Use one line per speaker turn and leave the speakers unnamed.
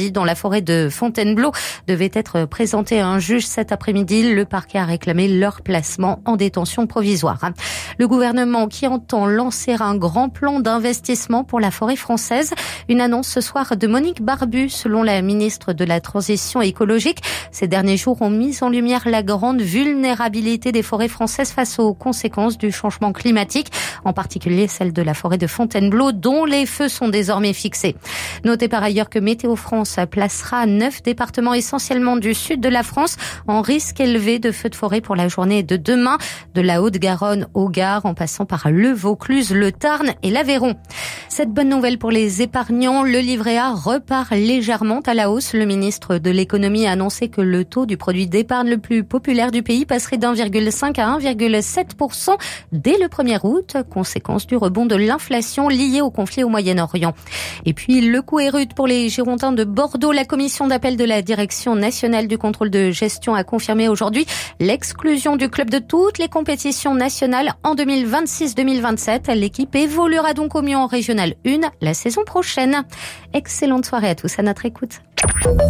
d'incendie dans la forêt de Fontainebleau devaient être présentés à un juge cet après-midi. Le parquet a réclamé leur placement en détention provisoire. Le gouvernement qui entend lancer un grand plan d'investissement pour la forêt française. Une annonce ce soir de Monique Barbu, selon la ministre de la Transition écologique. Ces derniers jours ont mis en lumière la grande vulnérabilité des forêts françaises face aux conséquences du changement climatique, en particulier celle de la forêt de Fontainebleau, dont les feux sont désormais fixés. Notez par ailleurs que Météo France placera 9 départements essentiellement du sud de la France en risque élevé de feux de forêt pour la journée de demain, de la Haute-Garonne au Gard, en passant par le Vaucluse, le Tarn et l'Aveyron. Cette bonne nouvelle pour les épargnants, le livret A repart légèrement à la hausse. Le ministre de l'économie a annoncé que le taux du produit d'épargne le plus populaire du pays passerait d'1,5 à 1,7% dès le 1er août, conséquence du rebond de l'inflation liée au conflit au Moyen-Orient. Et puis, le coup est rude pour les Girondins de Bordeaux. La commission d'appel de la Direction nationale du contrôle de gestion a confirmé aujourd'hui l'exclusion du club de toutes les compétitions nationales en 2026-2027. L'équipe évoluera donc au mieux en Régional 1 la saison prochaine. Excellente soirée à tous à notre écoute.